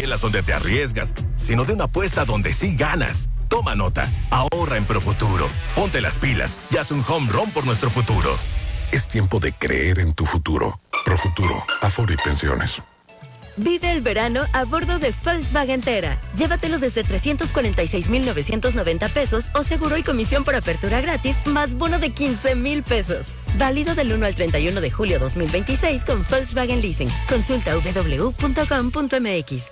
quinielas donde te arriesgas, sino de una apuesta donde sí ganas. Toma nota, ahorra en Profuturo. Ponte las pilas y haz un home run por nuestro futuro. Es tiempo de creer en tu futuro. Profuturo, Afore y Pensiones. Vive el verano a bordo de Volkswagen Tera. Llévatelo desde 346,990 pesos o seguro y comisión por apertura gratis más bono de 15,000 pesos. Válido del 1 al 31 de julio 2026 con Volkswagen Leasing. Consulta www.com.mx.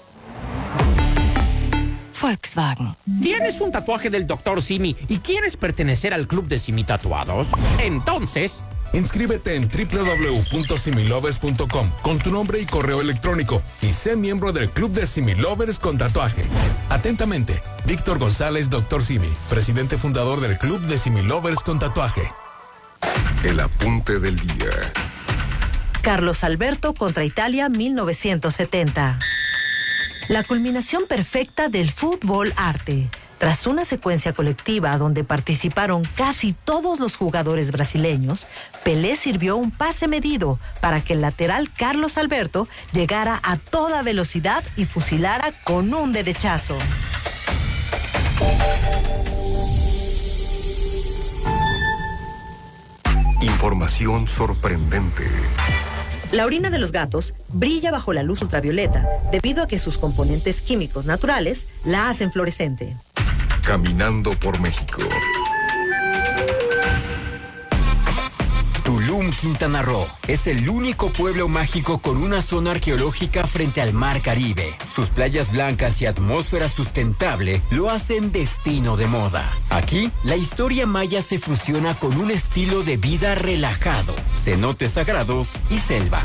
Volkswagen. ¿Tienes un tatuaje del Dr. Simi y quieres pertenecer al club de Simi Tatuados? Entonces, inscríbete en www.similovers.com con tu nombre y correo electrónico y sé miembro del club de Similovers con tatuaje. Atentamente, Víctor González, Dr. Simi, presidente fundador del club de Similovers con tatuaje. El apunte del día. Carlos Alberto contra Italia 1970. La culminación perfecta del fútbol arte. Tras una secuencia colectiva donde participaron casi todos los jugadores brasileños, Pelé sirvió un pase medido para que el lateral Carlos Alberto llegara a toda velocidad y fusilara con un derechazo. Información sorprendente. La orina de los gatos brilla bajo la luz ultravioleta debido a que sus componentes químicos naturales la hacen fluorescente. Caminando por México. Tulum, Quintana Roo, es el único pueblo mágico con una zona arqueológica frente al Mar Caribe. Sus playas blancas y atmósfera sustentable lo hacen destino de moda. Aquí, la historia maya se fusiona con un estilo de vida relajado, cenotes sagrados y selva.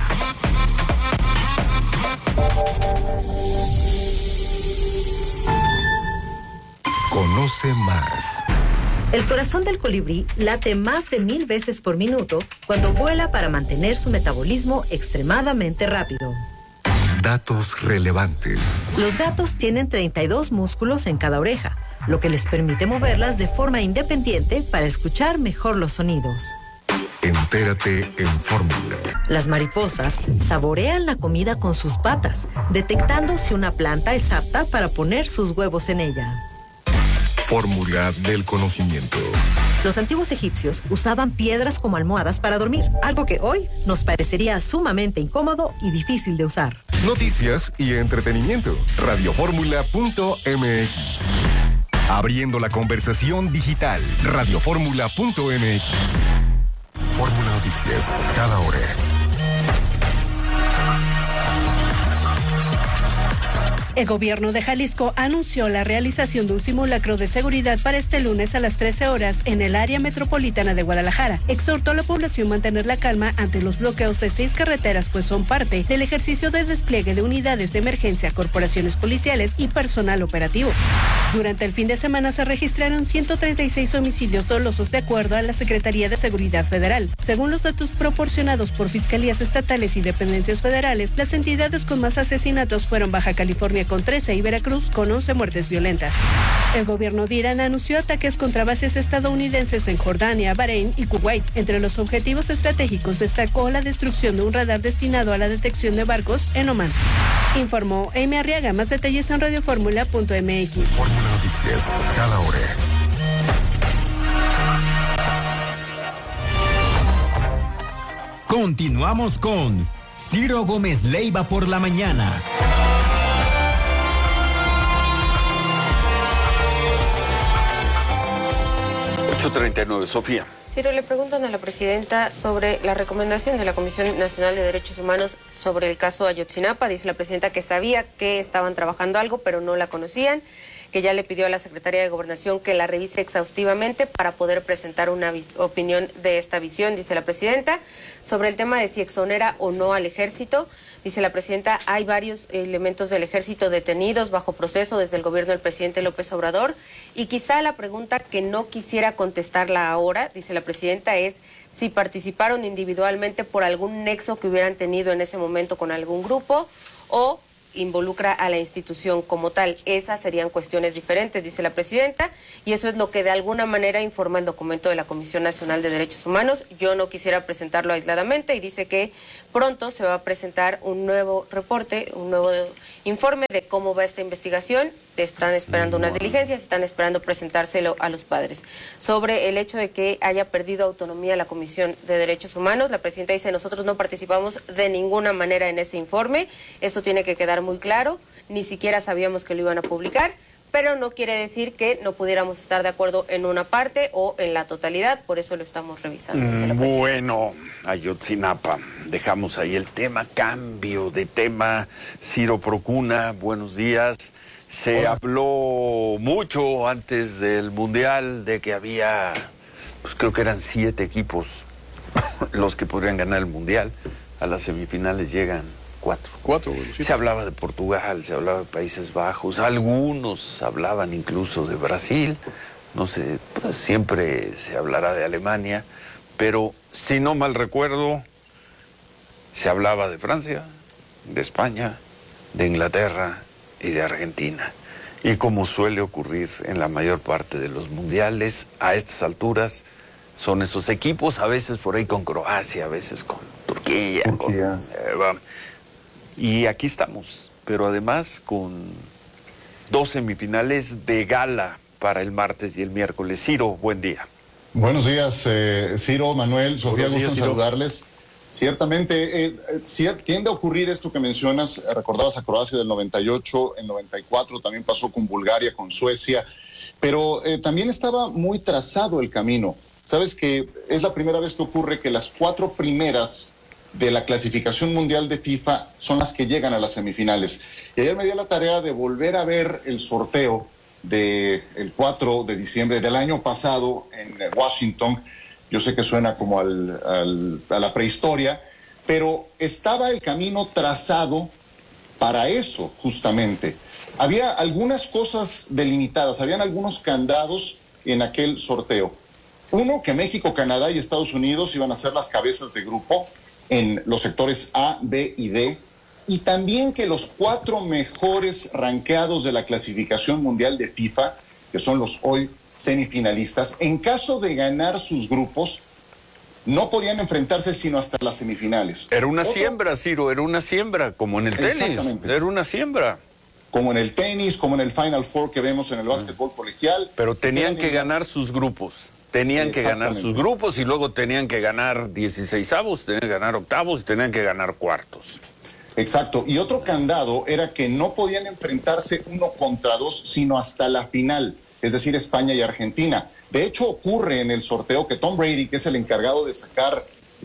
Conoce más. El corazón del colibrí late más de 1000 veces por minuto cuando vuela para mantener su metabolismo extremadamente rápido. Datos relevantes. Los gatos tienen 32 músculos en cada oreja, lo que les permite moverlas de forma independiente para escuchar mejor los sonidos. Entérate en Fórmula. Las mariposas saborean la comida con sus patas, detectando si una planta es apta para poner sus huevos en ella. Fórmula del conocimiento. Los antiguos egipcios usaban piedras como almohadas para dormir, algo que hoy nos parecería sumamente incómodo y difícil de usar. Noticias y entretenimiento. Radioformula.mx. Abriendo la conversación digital. Radioformula.mx. Fórmula Noticias, cada hora. El gobierno de Jalisco anunció la realización de un simulacro de seguridad para este lunes a las 13 horas en el área metropolitana de Guadalajara. Exhortó a la población a mantener la calma ante los bloqueos de 6 carreteras, pues son parte del ejercicio de despliegue de unidades de emergencia, corporaciones policiales y personal operativo. Durante el fin de semana se registraron 136 homicidios dolosos de acuerdo a la Secretaría de Seguridad Federal. Según los datos proporcionados por fiscalías estatales y dependencias federales, las entidades con más asesinatos fueron Baja California con 13 y Veracruz con 11 muertes violentas. El gobierno de Irán anunció ataques contra bases estadounidenses en Jordania, Bahrein y Kuwait. Entre los objetivos estratégicos destacó la destrucción de un radar destinado a la detección de barcos en Omán. Informó Amy Arriaga. Más detalles en radioformula.mx. Fórmula Noticias, cada hora. Continuamos con Ciro Gómez Leiva por la mañana. 8:39, Sofía. Ciro, le preguntan a la presidenta sobre la recomendación de la Comisión Nacional de Derechos Humanos sobre el caso Ayotzinapa. Dice la presidenta que sabía que estaban trabajando algo, pero no la conocían, que ya le pidió a la Secretaría de Gobernación que la revise exhaustivamente para poder presentar una opinión de esta visión, dice la presidenta. Sobre el tema de si exonera o no al ejército, dice la presidenta, hay varios elementos del ejército detenidos bajo proceso desde el gobierno del presidente López Obrador, y quizá la pregunta que no quisiera contestarla ahora, dice la presidenta, es si participaron individualmente por algún nexo que hubieran tenido en ese momento con algún grupo o involucra a la institución como tal. Esas serían cuestiones diferentes, dice la presidenta, y eso es lo que de alguna manera informa el documento de la Comisión Nacional de Derechos Humanos. Yo no quisiera presentarlo aisladamente y dice que pronto se va a presentar un nuevo reporte, un nuevo informe de cómo va esta investigación. Están esperando unas diligencias, están esperando presentárselo a los padres. Sobre el hecho de que haya perdido autonomía la Comisión de Derechos Humanos, la presidenta dice: nosotros no participamos de ninguna manera en ese informe, esto tiene que quedar muy claro, ni siquiera sabíamos que lo iban a publicar, pero no quiere decir que no pudiéramos estar de acuerdo en una parte o en la totalidad, por eso lo estamos revisando. Dice la presidenta. Bueno, Ayotzinapa, dejamos ahí el tema, cambio de tema. Ciro Procuna, buenos días. Se habló mucho antes del Mundial de que había, pues creo que eran 7 equipos los que podrían ganar el Mundial. A las semifinales llegan 4. Bueno, sí. Se hablaba de Portugal, se hablaba de Países Bajos, algunos hablaban incluso de Brasil, no sé, pues siempre se hablará de Alemania, pero si no mal recuerdo, se hablaba de Francia, de España, de Inglaterra y de Argentina. Y como suele ocurrir en la mayor parte de los mundiales, a estas alturas son esos equipos, a veces por ahí con Croacia, a veces con Turquía. Y aquí estamos, pero además con 2 semifinales de gala para el martes y el miércoles. Ciro, buen día. Buenos días, Ciro, Manuel, Sofía, gusto en saludarles. Ciertamente, tiende a ocurrir esto que mencionas. Recordabas a Croacia del 98, en 94 también pasó con Bulgaria, con Suecia, pero también estaba muy trazado el camino. Sabes que es la primera vez que ocurre que las 4 primeras de la clasificación mundial de FIFA son las que llegan a las semifinales. Y ayer me dio la tarea de volver a ver el sorteo del 4 de diciembre del año pasado en Washington. Yo sé que suena como a la prehistoria, pero estaba el camino trazado para eso, justamente. Había algunas cosas delimitadas, habían algunos candados en aquel sorteo. Uno, que México, Canadá y Estados Unidos iban a ser las cabezas de grupo en los sectores A, B y D, y también que los 4 mejores rankeados de la clasificación mundial de FIFA, que son los hoy semifinalistas, en caso de ganar sus grupos, no podían enfrentarse sino hasta las semifinales. Era una siembra, Ciro, era una siembra, como en el tenis. Era una siembra. Como en el tenis, como en el Final Four que vemos en el básquetbol colegial. Pero tenían que ganar sus grupos. Tenían que ganar sus grupos y luego tenían que ganar 16avos, tenían que ganar octavos y tenían que ganar cuartos. Exacto. Y otro candado era que no podían enfrentarse 1 contra 2, sino hasta la final. Es decir, España y Argentina. De hecho, ocurre en el sorteo que Tom Brady, que es el encargado de sacar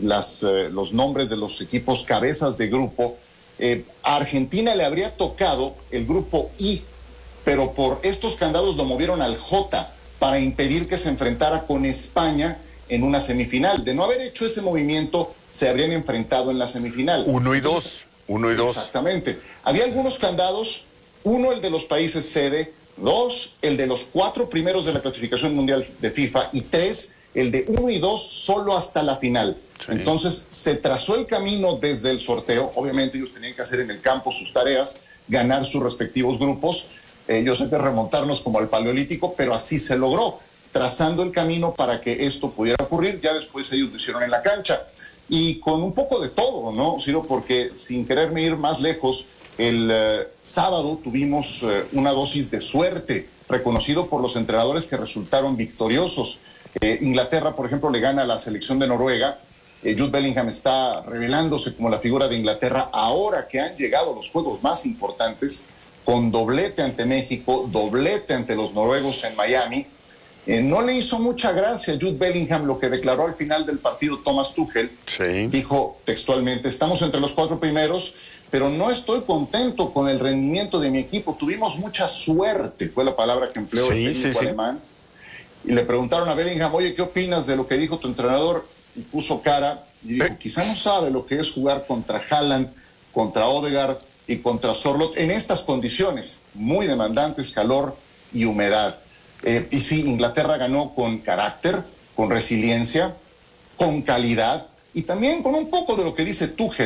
los nombres de los equipos cabezas de grupo, a Argentina le habría tocado el grupo I, pero por estos candados lo movieron al J para impedir que se enfrentara con España en una semifinal. De no haber hecho ese movimiento, se habrían enfrentado en la semifinal. 1 y 2. 1 y 2. Exactamente. Había algunos candados, 1 el de los países sede, 2 el de los 4 primeros de la clasificación mundial de FIFA y 3 el de 1 y 2 solo hasta la final. Sí. Entonces se trazó el camino desde el sorteo. Obviamente ellos tenían que hacer en el campo sus tareas, ganar sus respectivos grupos. Yo sé que remontarnos como al Paleolítico, pero así se logró, trazando el camino para que esto pudiera ocurrir. Ya después ellos lo hicieron en la cancha. Y con un poco de todo, ¿no, Ciro? Porque sin quererme ir más lejos, el sábado tuvimos una dosis de suerte, reconocido por los entrenadores que resultaron victoriosos. Inglaterra, por ejemplo, le gana a la selección de Noruega. Jude Bellingham está revelándose como la figura de Inglaterra ahora que han llegado los juegos más importantes, con doblete ante México, doblete ante los noruegos en Miami. No le hizo mucha gracia a Jude Bellingham lo que declaró al final del partido Thomas Tuchel. Sí. Dijo textualmente: estamos entre los 4 primeros, pero no estoy contento con el rendimiento de mi equipo. Tuvimos mucha suerte, fue la palabra que empleó el técnico alemán. Y le preguntaron a Bellingham: oye, ¿qué opinas de lo que dijo tu entrenador? Y puso cara y dijo: quizá no sabe lo que es jugar contra Haaland, contra Odegaard y contra Sorloth en estas condiciones muy demandantes, calor y humedad. Y sí, Inglaterra ganó con carácter, con resiliencia, con calidad y también con un poco de lo que dice Tuchel,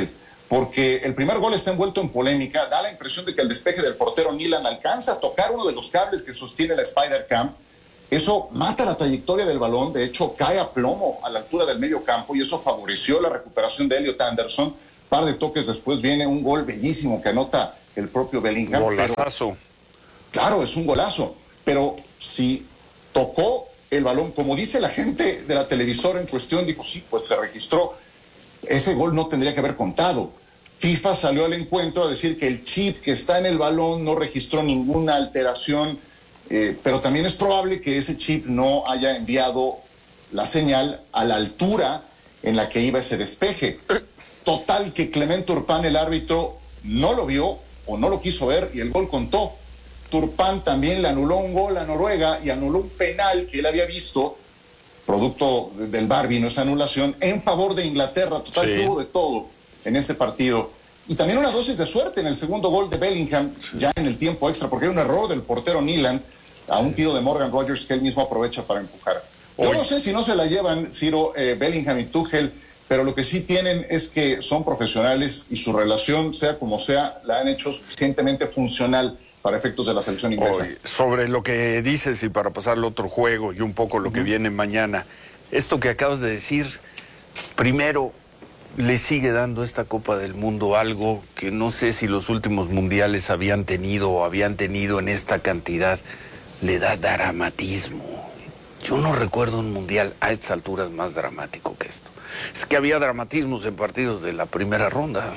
porque el primer gol está envuelto en polémica, da la impresión de que el despeje del portero Nilan alcanza a tocar uno de los cables que sostiene la Spider-Cam. Eso mata la trayectoria del balón, de hecho cae a plomo a la altura del medio campo y eso favoreció la recuperación de Elliot Anderson. Par de toques después viene un gol bellísimo que anota el propio Bellingham. Golazazo. Claro, es un golazo, pero si tocó el balón, como dice la gente de la televisora en cuestión, dijo, sí, pues se registró, ese gol no tendría que haber contado. FIFA salió al encuentro a decir que el chip que está en el balón no registró ninguna alteración, pero también es probable que ese chip no haya enviado la señal a la altura en la que iba ese despeje. Total que Clement Turpin, el árbitro, no lo vio o no lo quiso ver y el gol contó. Turpin también le anuló un gol a Noruega y anuló un penal que él había visto, producto del VAR vino esa anulación, en favor de Inglaterra. Total, sí, tuvo de todo en este partido. Y también una dosis de suerte en el segundo gol de Bellingham, ya en el tiempo extra, porque era un error del portero Nilan a un tiro de Morgan Rogers que él mismo aprovecha para empujar. Yo no sé si no se la llevan, Ciro, Bellingham y Tuchel, pero lo que sí tienen es que son profesionales y su relación, sea como sea, la han hecho suficientemente funcional para efectos de la selección inglesa. Sobre lo que dices y para pasar al otro juego y un poco lo que viene mañana, esto que acabas de decir, primero, le sigue dando esta Copa del Mundo algo que no sé si los últimos mundiales habían tenido en esta cantidad, le da dramatismo. Yo no recuerdo un mundial a estas alturas más dramático que esto. Es que había dramatismos en partidos de la primera ronda.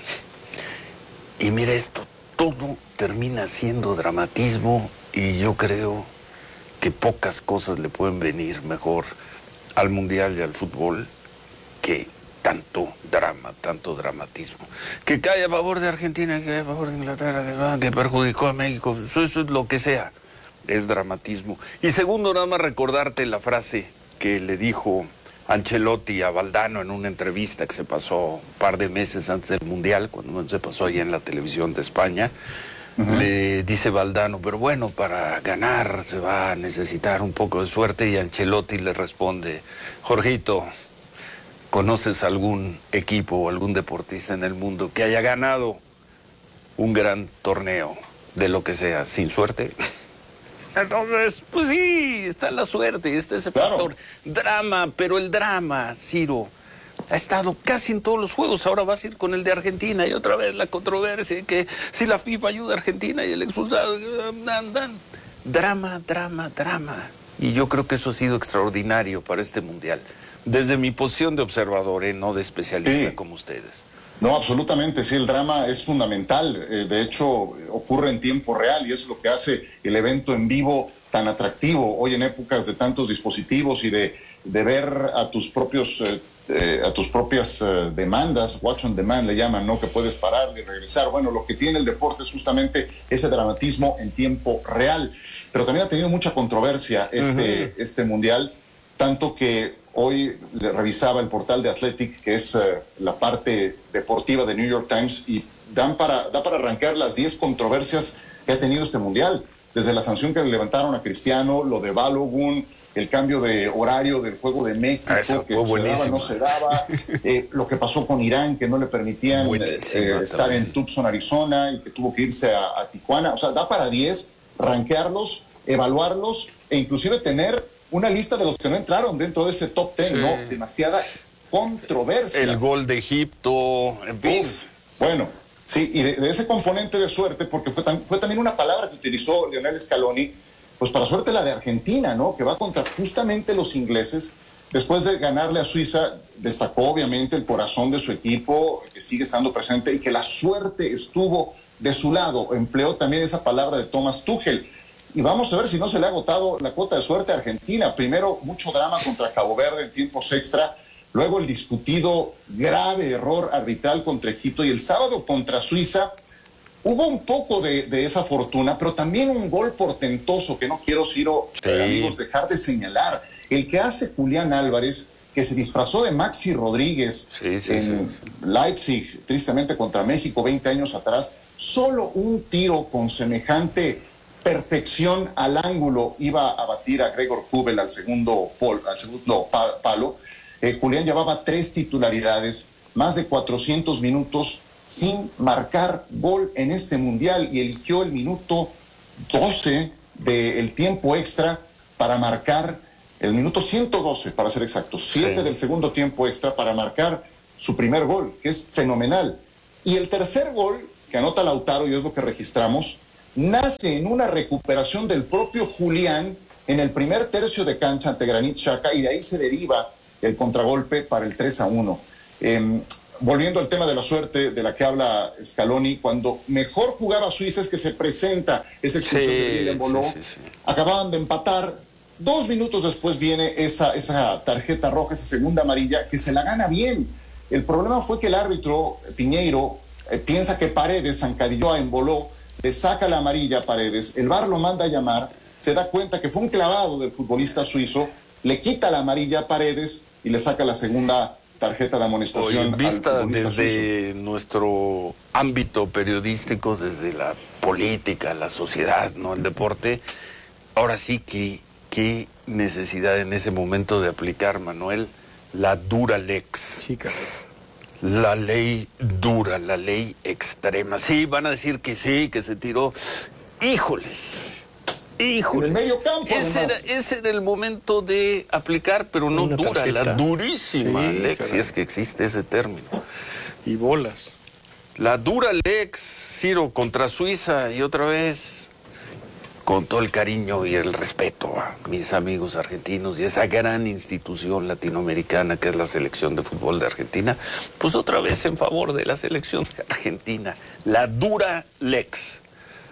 Y mira esto, todo termina siendo dramatismo y yo creo que pocas cosas le pueden venir mejor al mundial y al fútbol que tanto drama, tanto dramatismo. Que cae a favor de Argentina, que cae a favor de Inglaterra, que perjudicó a México, eso es lo que sea, es dramatismo. Y segundo, nada más recordarte la frase que le dijo Ancelotti a Valdano en una entrevista que se pasó un par de meses antes del Mundial, cuando se pasó allá en la televisión de España. Le dice Valdano, pero bueno, para ganar se va a necesitar un poco de suerte, y Ancelotti le responde, Jorgito, ¿conoces algún equipo o algún deportista en el mundo que haya ganado un gran torneo de lo que sea sin suerte? Entonces, pues sí, está la suerte, está ese factor. Drama, pero el drama, Ciro, ha estado casi en todos los juegos. Ahora vas a ir con el de Argentina y otra vez la controversia, que si la FIFA ayuda a Argentina y el expulsado, drama, drama, drama. Y yo creo que eso ha sido extraordinario para este Mundial. Desde mi posición de observador, no de especialista como ustedes. No, absolutamente, sí, el drama es fundamental. De hecho, ocurre en tiempo real y es lo que hace el evento en vivo tan atractivo hoy en épocas de tantos dispositivos y de ver a tus propias demandas, watch on demand le llaman, ¿no? Que puedes parar y regresar. Bueno, lo que tiene el deporte es justamente ese dramatismo en tiempo real. Pero también ha tenido mucha controversia este mundial, tanto que hoy le revisaba el portal de Athletic, que es la parte deportiva de New York Times, y da para arrancar las 10 controversias que ha tenido este mundial. Desde la sanción que le levantaron a Cristiano, lo de Balogun, el cambio de horario del juego de México, que se daba, no se daba, lo que pasó con Irán, que no le permitían estar en Tucson, Arizona, y que tuvo que irse a Tijuana. O sea, da para 10, rankearlos, evaluarlos e inclusive tener una lista de los que no entraron dentro de ese top 10, ¿no? Demasiada controversia. El gol de Egipto, en fin. Bueno, sí, y de ese componente de suerte, porque fue también una palabra que utilizó Lionel Scaloni, pues para suerte la de Argentina, ¿no? Que va contra justamente los ingleses. Después de ganarle a Suiza, destacó obviamente el corazón de su equipo, que sigue estando presente, y que la suerte estuvo de su lado. Empleó también esa palabra de Thomas Tuchel. Y vamos a ver si no se le ha agotado la cuota de suerte a Argentina. Primero, mucho drama contra Cabo Verde en tiempos extra. Luego, el discutido grave error arbitral contra Egipto. Y el sábado contra Suiza, hubo un poco de esa fortuna, pero también un gol portentoso que no quiero, Ciro, amigos, dejar de señalar. El que hace Julián Álvarez, que se disfrazó de Maxi Rodríguez en Leipzig, tristemente contra México 20 años atrás. Solo un tiro con semejante perfección al ángulo iba a batir a Gregor Kobel al segundo palo. Julián llevaba 3 titularidades, más de 400 minutos sin marcar gol en este mundial y eligió el minuto 12 del tiempo extra para marcar, el minuto 112 para ser exactos, 7 del segundo tiempo extra para marcar su primer gol, que es fenomenal. Y el tercer gol que anota Lautaro, y es lo que registramos, nace en una recuperación del propio Julián en el primer tercio de cancha ante Granit Xhaka, y de ahí se deriva el contragolpe para el 3-1. Volviendo al tema de la suerte de la que habla Scaloni, cuando mejor jugaba Suiza es que se presenta esa expulsión de William Boló. Acababan de empatar. 2 minutos después viene esa tarjeta roja, esa segunda amarilla, que se la gana bien. El problema fue que el árbitro, Piñeiro, piensa que Paredes zancadilló a Embolo, le saca la amarilla a Paredes, el VAR lo manda a llamar, se da cuenta que fue un clavado del futbolista suizo, le quita la amarilla a Paredes y le saca la segunda tarjeta de amonestación. Vista desde nuestro ámbito periodístico, desde la política, la sociedad, ¿no? El deporte, ahora sí que qué necesidad en ese momento de aplicar, Manuel, la dura lex. Sí, la ley dura, la ley extrema. Sí, van a decir que sí, que se tiró. Híjoles. En el medio campo. Ese era el momento de aplicar, pero no una dura, tarjeta. La durísima lex, si es que existe ese término. Y bolas. La dura lex, Ciro, contra Suiza, y otra vez, con todo el cariño y el respeto a mis amigos argentinos y esa gran institución latinoamericana que es la selección de fútbol de Argentina, pues otra vez en favor de la selección de Argentina. La dura lex.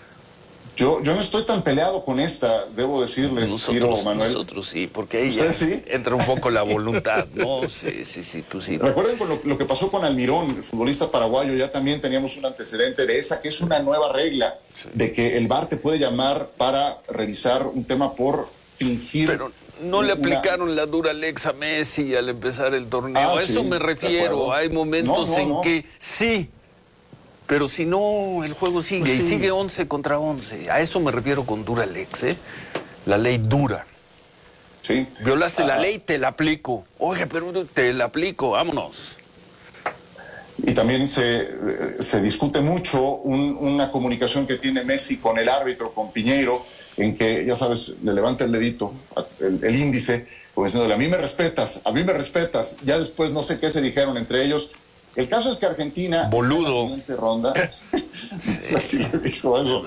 Yo no estoy tan peleado con esta, debo decirles, Ciro, Manuel. Nosotros sí, porque ahí ya entra un poco la voluntad, ¿no? Sí, pues sí. Recuerden con lo que pasó con Almirón, el futbolista paraguayo, ya también teníamos un antecedente de esa, que es una nueva regla, de que el VAR te puede llamar para revisar un tema por fingir. Pero no le aplicaron la dura lex a Messi al empezar el torneo, a eso me refiero. Hay momentos en que sí. Pero si no, el juego sigue, pues y sigue 11 contra 11. A eso me refiero con dura lex, ¿eh? La ley dura. Sí. Violaste la ley, te la aplico. Oye, pero te la aplico, vámonos. Y también se discute mucho una comunicación que tiene Messi con el árbitro, con Piñeiro, en que, ya sabes, le levanta el dedito, el índice, como diciéndole, a mí me respetas. Ya después no sé qué se dijeron entre ellos. El caso es que Argentina, boludo, en la siguiente ronda, así le dijo eso,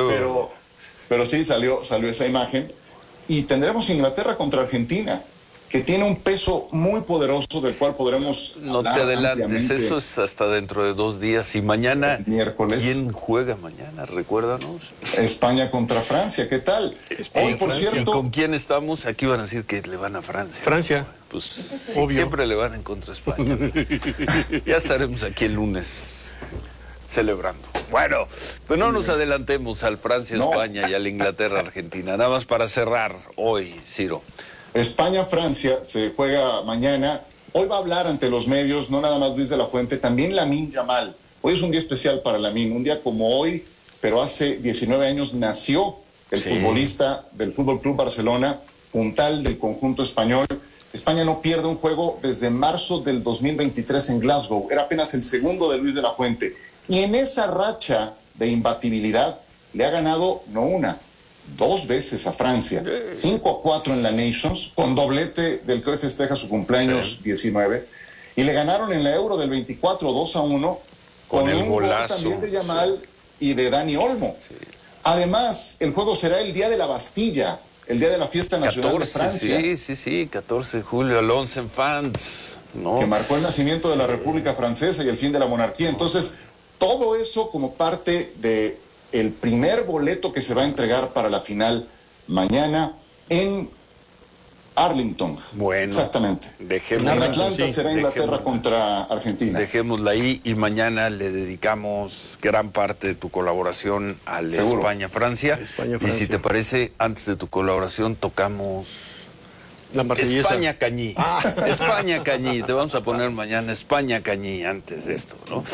pero sí salió esa imagen, y tendremos Inglaterra contra Argentina, que tiene un peso muy poderoso del cual podremos no te adelantes, eso es hasta dentro de 2 días, y mañana, miércoles. ¿Quién juega mañana? Recuérdanos. España contra Francia, ¿qué tal? Hoy, por cierto. ¿Y con quién estamos? Aquí van a decir que le van a Francia. Francia. Pues obvio. Siempre le van en contra a España. Ya estaremos aquí el lunes celebrando. Bueno, pues no nos adelantemos al Francia-España y al Inglaterra-Argentina. Nada más para cerrar hoy, Ciro. España-Francia se juega mañana. Hoy va a hablar ante los medios, no nada más Luis de la Fuente, también Lamine Yamal. Hoy es un día especial para Lamine, un día como hoy, pero hace 19 años nació el futbolista del Fútbol Club Barcelona, puntal del conjunto español. España no pierde un juego desde marzo del 2023 en Glasgow. Era apenas el segundo de Luis de la Fuente. Y en esa racha de imbatibilidad le ha ganado no una, 2 veces a Francia. 5-4 en la Nations, con doblete del que hoy festeja su cumpleaños 19. Y le ganaron en la Euro del 24 2-1 con el golazo también de Yamal y de Dani Olmo. Además, el juego será el día de la Bastilla, el día de la fiesta nacional de Francia. Sí, 14 de julio, al 11 en France, ¿no? Que marcó el nacimiento de la República Francesa y el fin de la monarquía. Entonces, todo eso como parte de el primer boleto que se va a entregar para la final mañana en Arlington. Bueno, exactamente. Dejémosla. En Atlanta será Inglaterra contra Argentina. Dejémosla ahí y mañana le dedicamos gran parte de tu colaboración al España-Francia. Y si te parece, antes de tu colaboración tocamos la Marsellesa. España-Cañí. España-Cañí. Te vamos a poner mañana España-Cañí antes de esto, ¿no?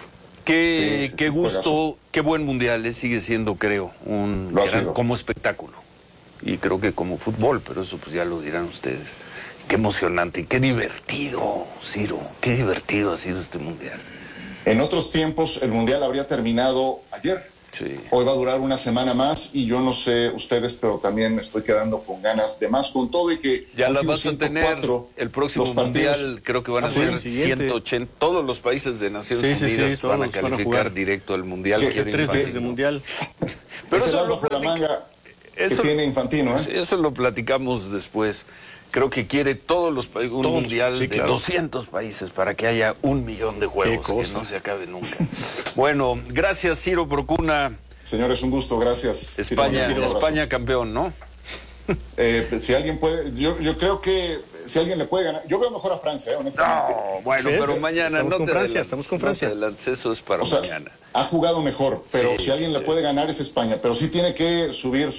Qué gusto, qué buen mundial, sigue siendo, creo, un gran, como espectáculo. Y creo que como fútbol, pero eso pues ya lo dirán ustedes. Qué emocionante y qué divertido, Ciro. Qué divertido ha sido este mundial. En otros tiempos el Mundial habría terminado ayer. Sí. Hoy va a durar una semana más y yo no sé ustedes, pero también me estoy quedando con ganas de más, con todo y que ya la vas a tener el próximo Mundial, creo que van a ser 180, todos los países de Naciones Unidas van a calificar directo al Mundial. 3 veces de Mundial. Pero eso lo por la manga que tiene Infantino, ¿eh? Eso lo platicamos después. Creo que quiere todos los países, un mundial de 200 países para que haya 1 millón de juegos, que no se acabe nunca. Bueno, gracias Ciro Procuna. Señores, un gusto, gracias. España campeón, ¿no? Si alguien puede, yo creo que si alguien le puede ganar, yo veo mejor a Francia, honestamente. No, bueno, pero mañana estamos con Francia. Eso es para mañana. Ha jugado mejor, pero si alguien le puede ganar es España, pero sí tiene que subir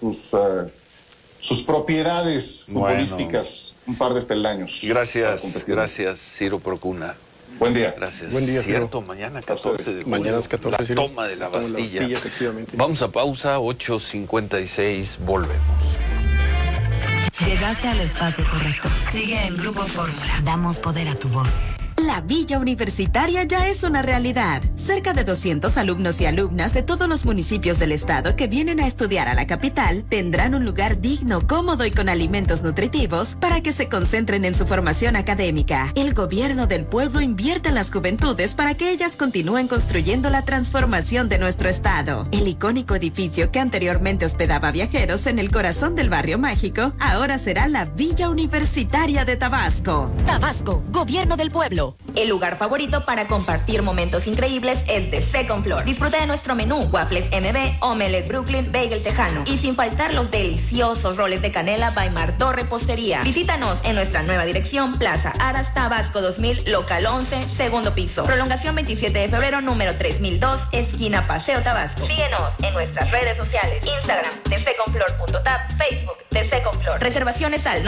sus propiedades futbolísticas, un par de peldaños. Gracias, Ciro Procuna. Buen día. Gracias. Buen día, cierto, mañana 14 de julio. Mañana es 14, la toma de la Bastilla. Efectivamente. Vamos a pausa, 8:56, volvemos. Llegaste al espacio correcto. Sigue en Grupo Fórmula. Damos poder a tu voz. La Villa Universitaria ya es una realidad. Cerca de 200 alumnos y alumnas de todos los municipios del estado que vienen a estudiar a la capital tendrán un lugar digno, cómodo y con alimentos nutritivos para que se concentren en su formación académica. El gobierno del pueblo invierte en las juventudes para que ellas continúen construyendo la transformación de nuestro estado. El icónico edificio que anteriormente hospedaba viajeros en el corazón del barrio mágico, ahora será la Villa Universitaria de Tabasco. Tabasco, gobierno del pueblo. El lugar favorito para compartir momentos increíbles es The Second Floor. Disfruta de nuestro menú, waffles MB, omelette Brooklyn, bagel tejano. Y sin faltar los deliciosos roles de canela by Martó Repostería. Visítanos en nuestra nueva dirección, Plaza Aras, Tabasco 2000, local 11, segundo piso. Prolongación 27 de febrero, número 3002, esquina Paseo Tabasco. Síguenos en nuestras redes sociales, Instagram, thesecondfloor.tab, Facebook, The Second Floor. Reservaciones al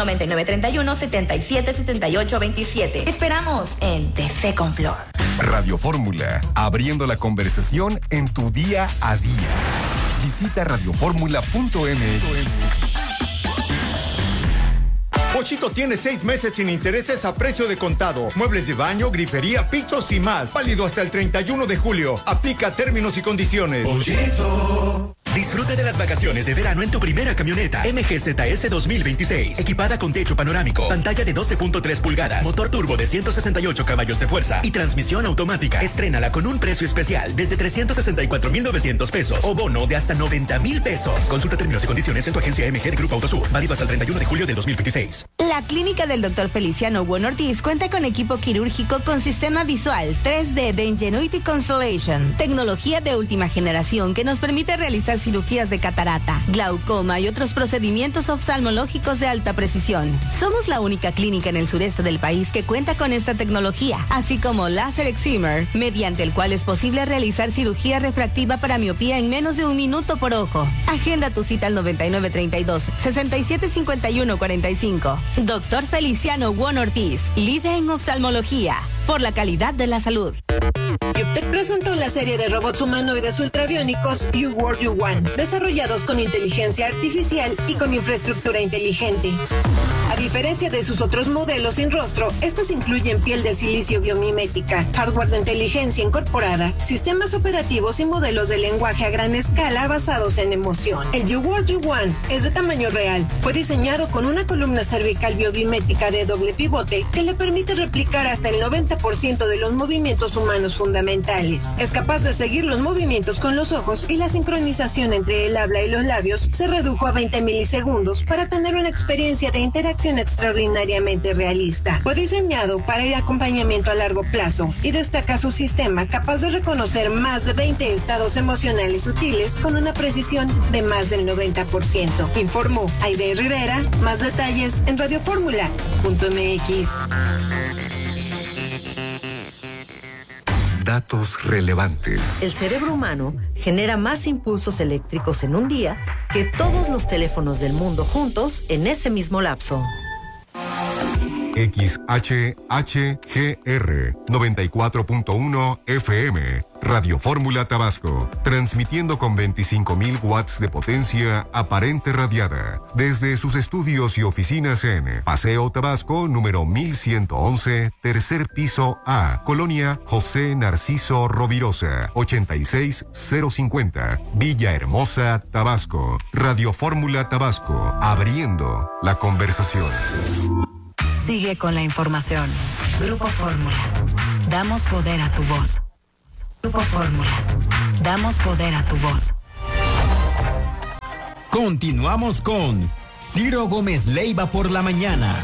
9931-777827. Esperamos en The Second Floor. Radio Fórmula, abriendo la conversación en tu día a día. Visita radioformula.mx. Pochito tiene 6 meses sin intereses a precio de contado. Muebles de baño, grifería, pisos y más. Válido hasta el 31 de julio. Aplica términos y condiciones. Pochito. Disfruta de las vacaciones de verano en tu primera camioneta MG ZS 2026. Equipada con techo panorámico, pantalla de 12.3 pulgadas, motor turbo de 168 caballos de fuerza y transmisión automática. Estrénala con un precio especial desde 364,900 pesos o bono de hasta 90,000 pesos. Consulta términos y condiciones en tu agencia MG de Grupo Autosur. Válido hasta el 31 de julio del 2026. La clínica del Dr. Feliciano Bueno Ortiz cuenta con equipo quirúrgico con sistema visual 3D de Ingenuity Constellation. Tecnología de última generación que nos permite realizar cirugías de catarata, glaucoma y otros procedimientos oftalmológicos de alta precisión. Somos la única clínica en el sureste del país que cuenta con esta tecnología, así como láser excimer, mediante el cual es posible realizar cirugía refractiva para miopía en menos de 1 minuto por ojo. Agenda tu cita al 9932-675145. Doctor Feliciano Bueno Ortiz, líder en oftalmología, por la calidad de la salud. Yuptec presentó la serie de robots humanoides ultrabiónicos You World You Want, desarrollados con inteligencia artificial y con infraestructura inteligente. A diferencia de sus otros modelos sin rostro, estos incluyen piel de silicio biomimética, hardware de inteligencia incorporada, sistemas operativos y modelos de lenguaje a gran escala basados en emoción. El You World You Want es de tamaño real. Fue diseñado con una columna cervical biomimética de doble pivote que le permite replicar hasta el 90% de los movimientos humanos fundamentales. Es capaz de seguir los movimientos con los ojos y la sincronización entre el habla y los labios se redujo a 20 milisegundos para tener una experiencia de interacción extraordinariamente realista. Fue diseñado para el acompañamiento a largo plazo y destaca su sistema capaz de reconocer más de 20 estados emocionales sutiles con una precisión de más del 90%. Informó Aide Rivera. Más detalles en radioformula.mx. Datos relevantes. El cerebro humano genera más impulsos eléctricos en un día que todos los teléfonos del mundo juntos en ese mismo lapso. XHHGR 94.1 FM. Radio Fórmula Tabasco, transmitiendo con 25.000 watts de potencia aparente radiada desde sus estudios y oficinas en Paseo Tabasco, número 1111, tercer piso A, Colonia José Narciso Rovirosa, 86050, Villahermosa, Tabasco. Radio Fórmula Tabasco, abriendo la conversación. Sigue con la información. Grupo Fórmula. Damos poder a tu voz. Grupo Fórmula. Damos poder a tu voz. Continuamos con Ciro Gómez Leiva por la mañana.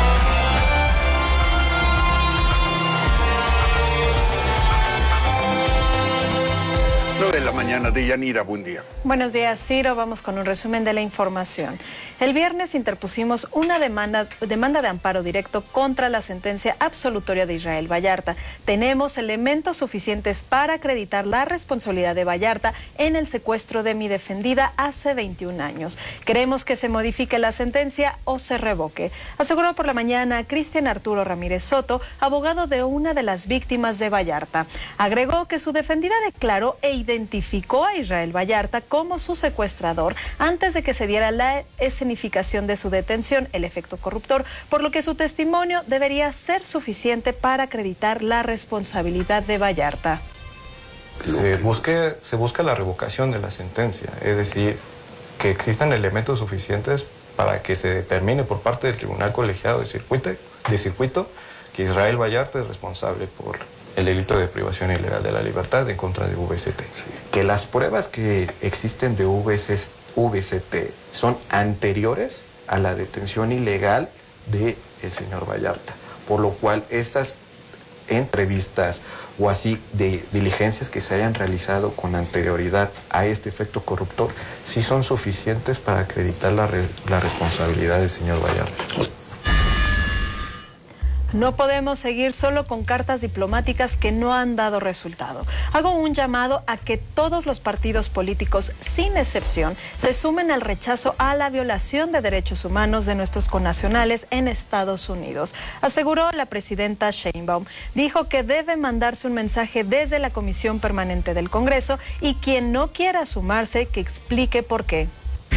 9 de la mañana, Deyanira, buen día. Buenos días, Ciro. Vamos con un resumen de la información. El viernes interpusimos una demanda de amparo directo contra la sentencia absolutoria de Israel Vallarta. Tenemos elementos suficientes para acreditar la responsabilidad de Vallarta en el secuestro de mi defendida hace 21 años. Queremos que se modifique la sentencia o se revoque, aseguró por la mañana Cristian Arturo Ramírez Soto, abogado de una de las víctimas de Vallarta. Agregó que su defendida declaró e identificó a Israel Vallarta como su secuestrador antes de que se diera la escenificación de su detención, el efecto corruptor, por lo que su testimonio debería ser suficiente para acreditar la responsabilidad de Vallarta. Se busca la revocación de la sentencia, es decir, que existan elementos suficientes para que se determine por parte del Tribunal Colegiado de Circuito que Israel Vallarta es responsable por el delito de privación ilegal de la libertad en contra de VCT. Sí. Que las pruebas que existen de VCT son anteriores a la detención ilegal del señor Vallarta, por lo cual estas entrevistas o así de diligencias que se hayan realizado con anterioridad a este efecto corruptor sí son suficientes para acreditar la responsabilidad del señor Vallarta. No podemos seguir solo con cartas diplomáticas que no han dado resultado. Hago un llamado a que todos los partidos políticos, sin excepción, se sumen al rechazo a la violación de derechos humanos de nuestros connacionales en Estados Unidos, aseguró la presidenta Sheinbaum. Dijo que debe mandarse un mensaje desde la Comisión Permanente del Congreso y quien no quiera sumarse, que explique por qué.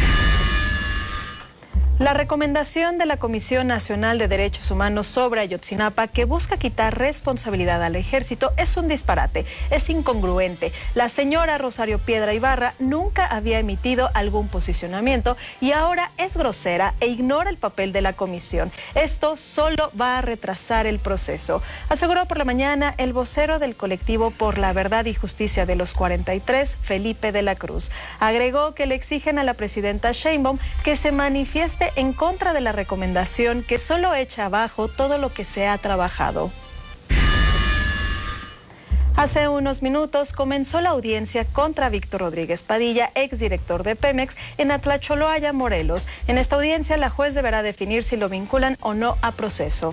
La recomendación de la Comisión Nacional de Derechos Humanos sobre Ayotzinapa, que busca quitar responsabilidad al ejército, es un disparate, es incongruente. La señora Rosario Piedra Ibarra nunca había emitido algún posicionamiento y ahora es grosera e ignora el papel de la comisión. Esto solo va a retrasar el proceso, aseguró por la mañana el vocero del colectivo por la verdad y justicia de los 43, Felipe de la Cruz. Agregó que le exigen a la presidenta Sheinbaum que se manifieste en contra de la recomendación, que solo echa abajo todo lo que se ha trabajado. Hace unos minutos comenzó la audiencia contra Víctor Rodríguez Padilla, exdirector de Pemex, en Atlacholoaya, Morelos. En esta audiencia, la juez deberá definir si lo vinculan o no a proceso.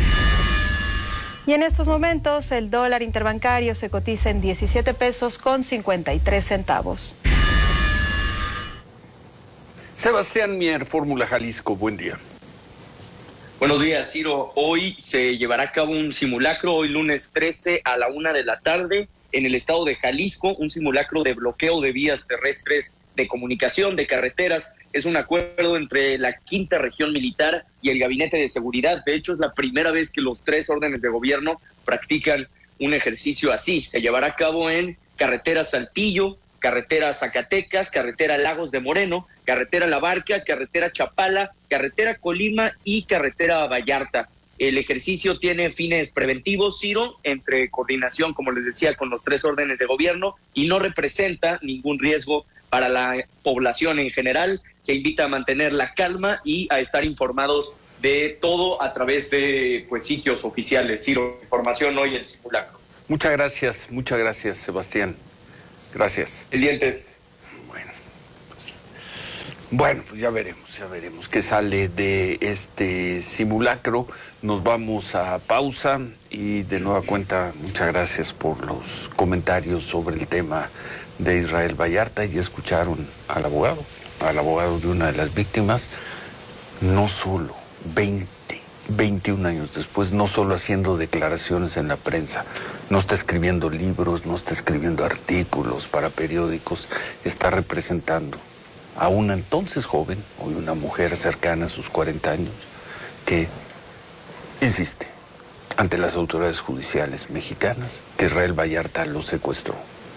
Y en estos momentos, el dólar interbancario se cotiza en 17 pesos con 53 centavos. Sebastián Mier, Fórmula Jalisco, buen día. Buenos días, Ciro. Hoy se llevará a cabo un simulacro, hoy lunes 13 a la 1 de la tarde, en el estado de Jalisco, un simulacro de bloqueo de vías terrestres, de comunicación, de carreteras. Es un acuerdo entre la 5ª Región Militar y el Gabinete de Seguridad. De hecho, es la primera vez que los 3 órdenes de gobierno practican un ejercicio así. Se llevará a cabo en carretera Saltillo, carretera Zacatecas, carretera Lagos de Moreno, carretera La Barca, carretera Chapala, carretera Colima y carretera Vallarta. El ejercicio tiene fines preventivos, Ciro, entre coordinación, como les decía, con los 3 órdenes de gobierno, y no representa ningún riesgo para la población en general. Se invita a mantener la calma y a estar informados de todo a través de sitios oficiales. Ciro, información hoy en el simulacro. Muchas gracias, Sebastián. Gracias. Pendientes. Bueno, pues ya veremos qué sale de este simulacro. Nos vamos a pausa y de nueva cuenta, muchas gracias por los comentarios sobre el tema de Israel Vallarta. Y escucharon al abogado de una de las víctimas, no solo 20 21 años después, no solo haciendo declaraciones en la prensa, no está escribiendo libros, no está escribiendo artículos para periódicos, está representando a una entonces joven, hoy una mujer cercana a sus 40 años, que insiste ante las autoridades judiciales mexicanas que Israel Vallarta lo secuestró.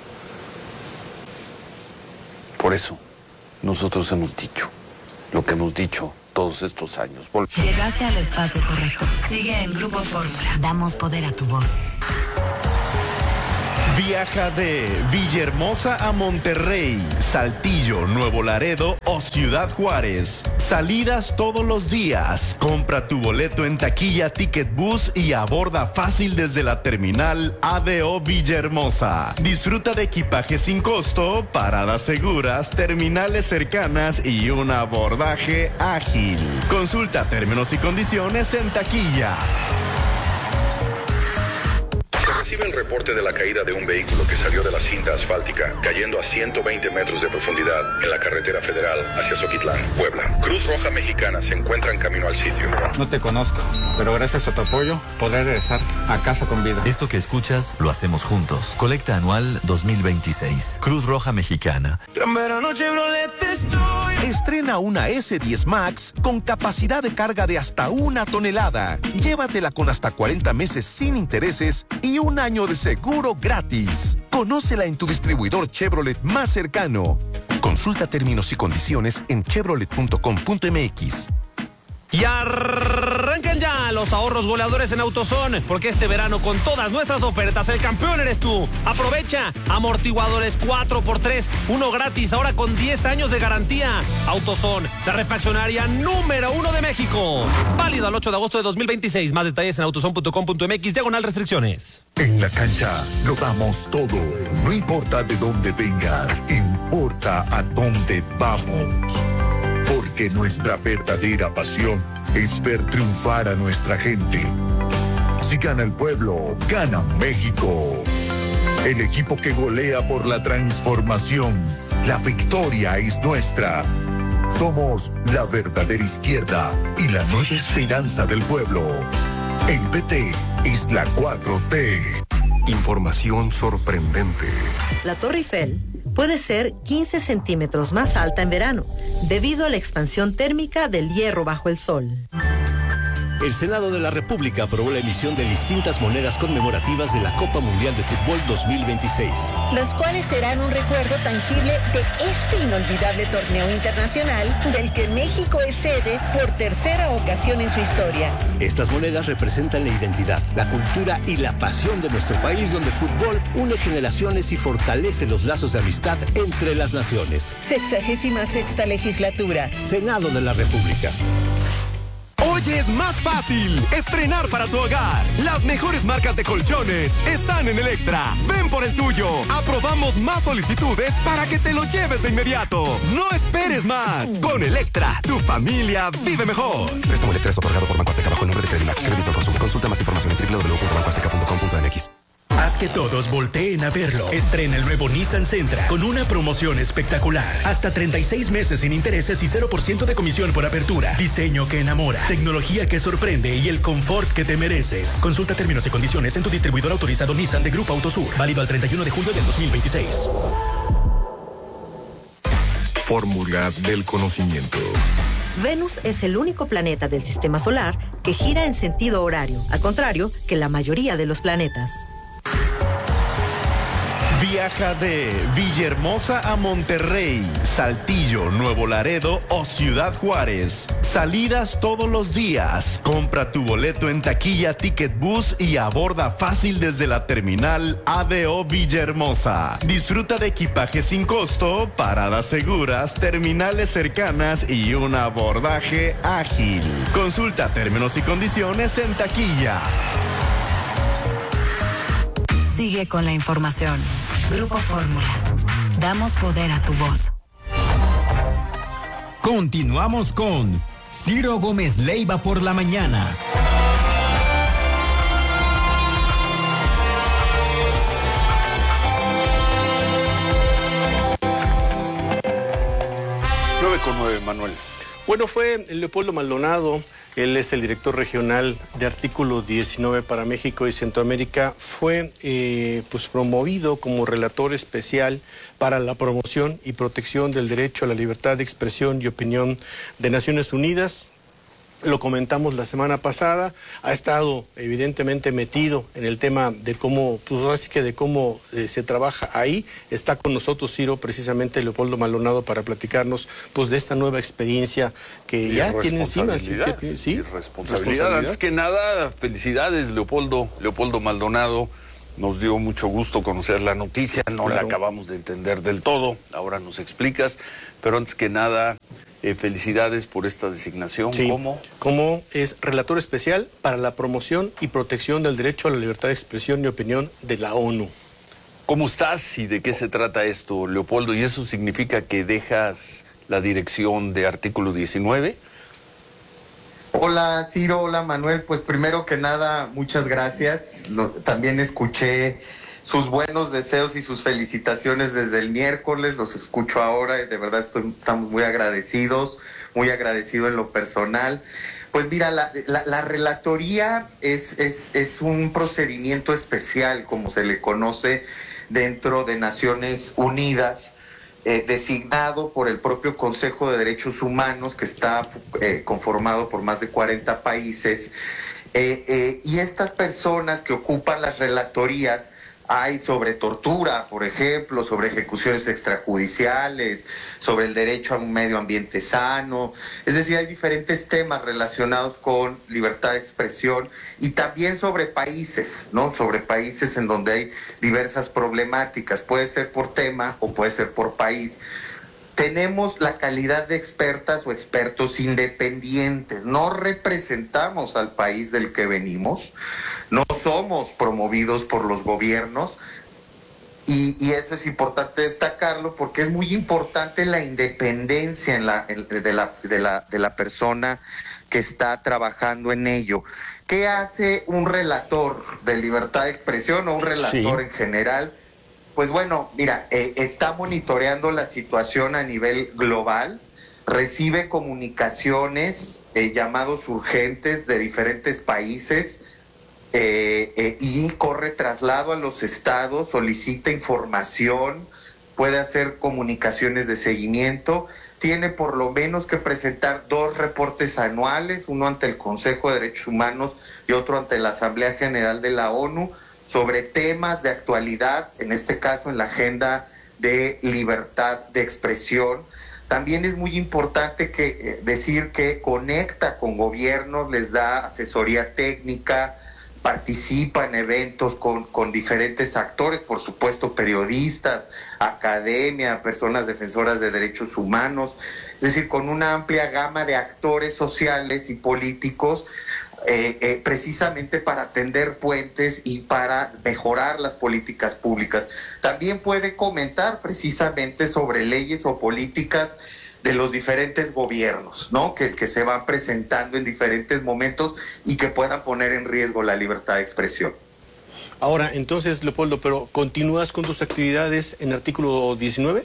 Por eso, nosotros hemos dicho lo que hemos dicho todos estos años. Llegaste al espacio correcto. Sigue en Grupo Fórmula. Damos poder a tu voz. Viaja de Villahermosa a Monterrey, Saltillo, Nuevo Laredo o Ciudad Juárez. Salidas todos los días. Compra tu boleto en taquilla Ticket Bus y aborda fácil desde la terminal ADO Villahermosa. Disfruta de equipaje sin costo, paradas seguras, terminales cercanas y un abordaje ágil. Consulta términos y condiciones en taquilla. Recibe el reporte de la caída de un vehículo que salió de la cinta asfáltica, cayendo a 120 metros de profundidad en la carretera federal hacia Zoquitlán, Puebla. Cruz Roja Mexicana se encuentra en camino al sitio. No te conozco, pero gracias a tu apoyo podré regresar a casa con vida. Esto que escuchas lo hacemos juntos. Colecta anual 2026. Cruz Roja Mexicana. Gran verano Chevrolet estoy. Estrena una S10 Max con capacidad de carga de hasta 1 tonelada. Llévatela con hasta 40 meses sin intereses y un año de seguro gratis. Conócela en tu distribuidor Chevrolet más cercano. Consulta términos y condiciones en chevrolet.com.mx. Y arrancan ya los ahorros goleadores en AutoZone, porque este verano con todas nuestras ofertas el campeón eres tú. Aprovecha amortiguadores 4x3, uno gratis, ahora con 10 años de garantía. AutoZone, la refaccionaria número 1 de México. Válido al 8 de agosto de 2026. Más detalles en autozone.com.mx/restricciones. En la cancha lo damos todo. No importa de dónde vengas, importa a dónde vamos. Porque nuestra verdadera pasión es ver triunfar a nuestra gente. Si gana el pueblo, gana México. El equipo que golea por la transformación. La victoria es nuestra. Somos la verdadera izquierda y la nueva esperanza del pueblo. El PT es la 4T. Información sorprendente. La Torre Eiffel puede ser 15 centímetros más alta en verano, debido a la expansión térmica del hierro bajo el sol. El Senado de la República aprobó la emisión de distintas monedas conmemorativas de la Copa Mundial de Fútbol 2026. Las cuales serán un recuerdo tangible de este inolvidable torneo internacional del que México es sede por tercera ocasión en su historia. Estas monedas representan la identidad, la cultura y la pasión de nuestro país, donde el fútbol une generaciones y fortalece los lazos de amistad entre las naciones. 66ª legislatura. Senado de la República. Hoy es más fácil estrenar para tu hogar. Las mejores marcas de colchones están en Electra. Ven por el tuyo. Aprobamos más solicitudes para que te lo lleves de inmediato. No esperes más. Con Electra, tu familia vive mejor. Préstamo Electra es otorgado por Banco Azteca bajo el nombre de Credimax. Crédito al consumo. Consulta más información en www.bancoazteca.com.mx. Haz que todos volteen a verlo. Estrena el nuevo Nissan Sentra con una promoción espectacular. Hasta 36 meses sin intereses y 0% de comisión por apertura. Diseño que enamora, tecnología que sorprende y el confort que te mereces. Consulta términos y condiciones en tu distribuidor autorizado Nissan de Grupo Autosur. Válido al 31 de julio del 2026. Fórmula del conocimiento. Venus es el único planeta del sistema solar que gira en sentido horario, al contrario que la mayoría de los planetas. Viaja de Villahermosa a Monterrey, Saltillo, Nuevo Laredo o Ciudad Juárez. Salidas todos los días. Compra tu boleto en taquilla Ticket Bus y aborda fácil desde la terminal ADO Villahermosa. Disfruta de equipaje sin costo, paradas seguras, terminales cercanas y un abordaje ágil. Consulta términos y condiciones en taquilla. Sigue con la información. Grupo Fórmula. Damos poder a tu voz. Continuamos con Ciro Gómez Leiva por la mañana. Con 9, Manuel. Bueno, fue Leopoldo Maldonado Él es el director regional de Artículo 19 para México y Centroamérica. Fue pues promovido como relator especial para la promoción y protección del derecho a la libertad de expresión y opinión de Naciones Unidas. Lo comentamos la semana pasada, ha estado evidentemente metido en el tema de cómo, pues así que de cómo se trabaja ahí. Está con nosotros, Ciro, precisamente Leopoldo Maldonado, para platicarnos pues de esta nueva experiencia que ya tiene encima. Sí, responsabilidad. Antes que nada, felicidades, Leopoldo Maldonado. Nos dio mucho gusto conocer la noticia, no la acabamos de entender del todo, ahora nos explicas, pero antes que nada, felicidades por esta designación. Sí, como es relator especial para la promoción y protección del derecho a la libertad de expresión y opinión de la ONU. ¿Cómo estás y de qué se trata esto, Leopoldo? ¿Y eso significa que dejas la dirección de Artículo 19? Hola Ciro, hola Manuel, pues primero que nada, muchas gracias. También escuché sus buenos deseos y sus felicitaciones desde el miércoles, los escucho ahora y de verdad estamos muy agradecido en lo personal. Pues mira, la relatoría es un procedimiento especial, como se le conoce dentro de Naciones Unidas, designado por el propio Consejo de Derechos Humanos, que está conformado por más de 40 países, y estas personas que ocupan las relatorías hay sobre tortura, por ejemplo, sobre ejecuciones extrajudiciales, sobre el derecho a un medio ambiente sano. Es decir, hay diferentes temas relacionados con libertad de expresión y también sobre países, ¿no? Sobre países en donde hay diversas problemáticas. Puede ser por tema o puede ser por país. Tenemos la calidad de expertas o expertos independientes. No representamos al país del que venimos, no somos promovidos por los gobiernos y eso es importante destacarlo porque es muy importante la independencia de la persona que está trabajando en ello. ¿Qué hace un relator de libertad de expresión o un relator en general? Pues bueno, mira, está monitoreando la situación a nivel global, recibe comunicaciones, llamados urgentes de diferentes países y corre traslado a los estados, solicita información, puede hacer comunicaciones de seguimiento, tiene por lo menos que presentar 2 reportes anuales, uno ante el Consejo de Derechos Humanos y otro ante la Asamblea General de la ONU, sobre temas de actualidad, en este caso en la agenda de libertad de expresión. También es muy importante decir que conecta con gobiernos, les da asesoría técnica, participa en eventos con diferentes actores, por supuesto periodistas, academia, personas defensoras de derechos humanos, es decir, con una amplia gama de actores sociales y políticos, precisamente para tender puentes y para mejorar las políticas públicas. También puede comentar precisamente sobre leyes o políticas de los diferentes gobiernos, ¿no? Que se van presentando en diferentes momentos y que puedan poner en riesgo la libertad de expresión. Ahora, entonces, Leopoldo, ¿pero continúas con tus actividades en Artículo 19?